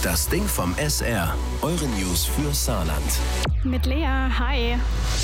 Das Ding vom SR. Eure News für Saarland. Mit Lea, hi.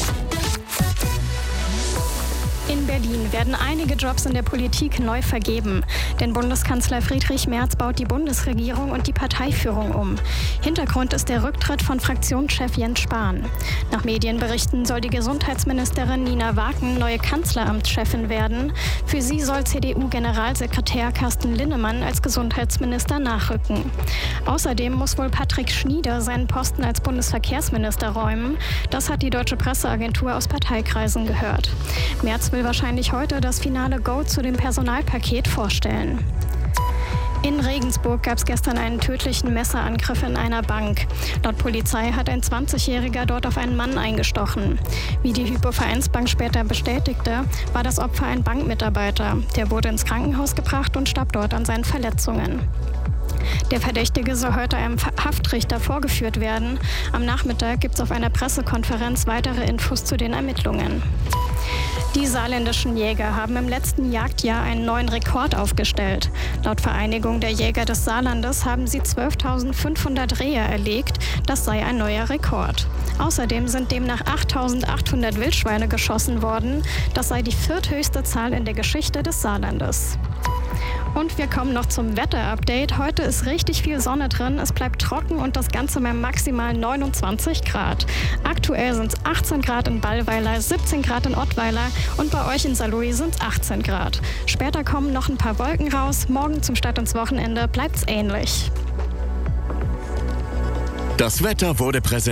In Berlin werden einige Jobs in der Politik neu vergeben. Denn Bundeskanzler Friedrich Merz baut die Bundesregierung und die Parteiführung um. Hintergrund ist der Rücktritt von Fraktionschef Jens Spahn. Nach Medienberichten soll die Gesundheitsministerin Nina Waken neue Kanzleramtschefin werden. Für sie soll CDU-Generalsekretär Carsten Linnemann als Gesundheitsminister nachrücken. Außerdem muss wohl Patrick Schnieder seinen Posten als Bundesverkehrsminister räumen. Das hat die Deutsche Presseagentur aus Parteikreisen gehört. Merz will wahrscheinlich heute das finale Go zu dem Personalpaket vorstellen. In Regensburg gab es gestern einen tödlichen Messerangriff in einer Bank. Laut Polizei hat ein 20-Jähriger dort auf einen Mann eingestochen. Wie die Hypo-Vereinsbank später bestätigte, war das Opfer ein Bankmitarbeiter. Der wurde ins Krankenhaus gebracht und starb dort an seinen Verletzungen. Der Verdächtige soll heute einem Haftrichter vorgeführt werden. Am Nachmittag gibt es auf einer Pressekonferenz weitere Infos zu den Ermittlungen. Die saarländischen Jäger haben im letzten Jagdjahr einen neuen Rekord aufgestellt. Laut Vereinigung der Jäger des Saarlandes haben sie 12.500 Rehe erlegt. Das sei ein neuer Rekord. Außerdem sind demnach 8.800 Wildschweine geschossen worden. Das sei die vierthöchste Zahl in der Geschichte des Saarlandes. Und wir kommen noch zum Wetter-Update. Heute ist richtig viel Sonne drin, es bleibt trocken und das Ganze bei maximal 29 Grad. Aktuell sind es 18 Grad in Ballweiler, 17 Grad in Ottweiler und bei euch in Saarlouis sind es 18 Grad. Später kommen noch ein paar Wolken raus, morgen zum Start ins Wochenende bleibt es ähnlich. Das Wetter wurde präsentiert.